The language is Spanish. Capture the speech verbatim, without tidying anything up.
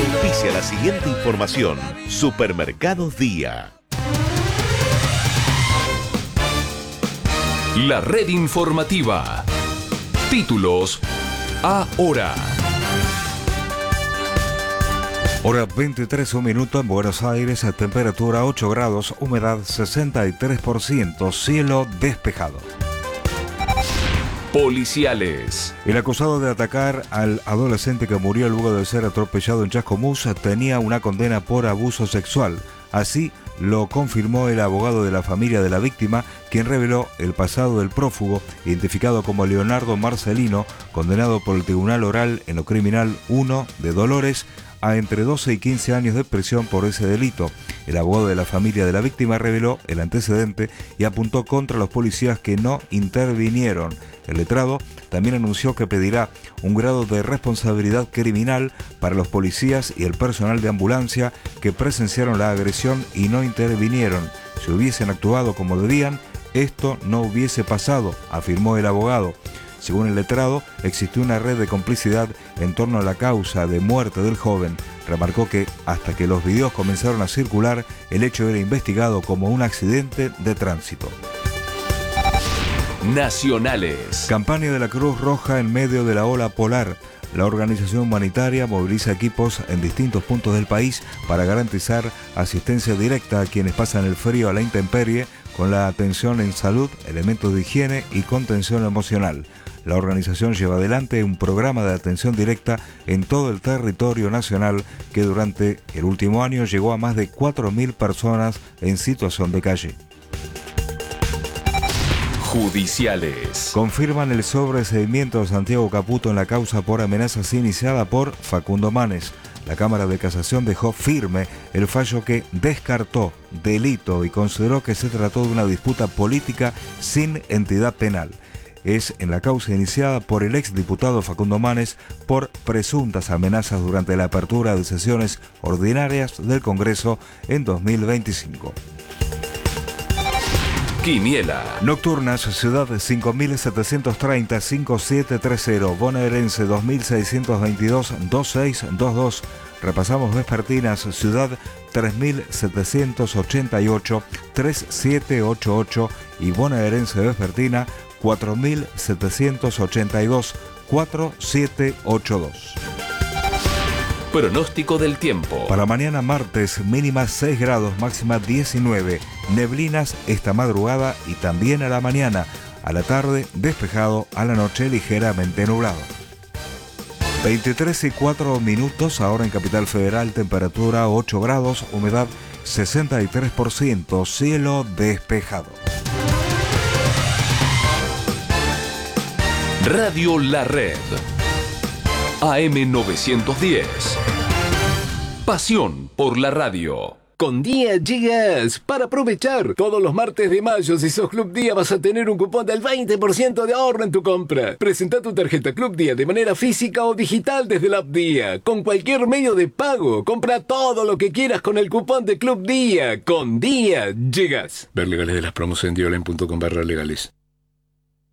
Auspicia la siguiente información. Supermercados Día. La red informativa. Títulos ahora. Hora veintitrés, un minuto en Buenos Aires, temperatura ocho grados, humedad sesenta y tres por ciento, cielo despejado. Policiales. El acusado de atacar al adolescente que murió luego de ser atropellado en Chascomús tenía una condena por abuso sexual. Así lo confirmó el abogado de la familia de la víctima, quien reveló el pasado del prófugo, identificado como Leonardo Marcelino, condenado por el Tribunal Oral en lo Criminal uno de Dolores a entre doce y quince años de prisión por ese delito. El abogado de la familia de la víctima reveló el antecedente y apuntó contra los policías que no intervinieron. El letrado también anunció que pedirá un grado de responsabilidad criminal para los policías y el personal de ambulancia que presenciaron la agresión y no intervinieron. Si hubiesen actuado como debían, esto no hubiese pasado, afirmó el abogado. Según el letrado, existió una red de complicidad en torno a la causa de muerte del joven. Remarcó que, hasta que los videos comenzaron a circular, el hecho era investigado como un accidente de tránsito. Nacionales. Campaña de la Cruz Roja en medio de la ola polar. La organización humanitaria moviliza equipos en distintos puntos del país para garantizar asistencia directa a quienes pasan el frío a la intemperie, con la atención en salud, elementos de higiene y contención emocional. La organización lleva adelante un programa de atención directa en todo el territorio nacional que durante el último año llegó a más de cuatro mil personas en situación de calle. Judiciales. Confirman el sobreseimiento de Santiago Caputo en la causa por amenazas iniciada por Facundo Manes. La Cámara de Casación dejó firme el fallo que descartó delito y consideró que se trató de una disputa política sin entidad penal. Es en la causa iniciada por el exdiputado Facundo Manes por presuntas amenazas durante la apertura de sesiones ordinarias del Congreso en dos mil veinticinco. Quiniela. Nocturnas, Ciudad cinco mil setecientos treinta, cinco siete tres cero, Bonaerense dos mil seiscientos veintidós, dos seis dos dos. Repasamos vespertinas, Ciudad tres mil setecientos ochenta y ocho, tres siete ocho ocho y Bonaerense vespertina cuatro mil setecientos ochenta y dos, cuatro siete ocho dos. Pronóstico del tiempo. Para mañana martes, mínima seis grados, máxima diecinueve. Neblinas esta madrugada y también a la mañana. A la tarde, despejado, a la noche ligeramente nublado. veintitrés y cuatro minutos, ahora en Capital Federal, temperatura ocho grados, humedad sesenta y tres por ciento, cielo despejado. Radio La Red. A M novecientos diez. Pasión por la radio. Con Día llegas para aprovechar. Todos los martes de mayo, si sos Club Día, vas a tener un cupón del veinte por ciento de ahorro en tu compra. Presenta tu tarjeta Club Día de manera física o digital desde la app Día. Con cualquier medio de pago. Compra todo lo que quieras con el cupón de Club Día. Con Día llegas. Ver legales de las promos en diolen punto com barra legales.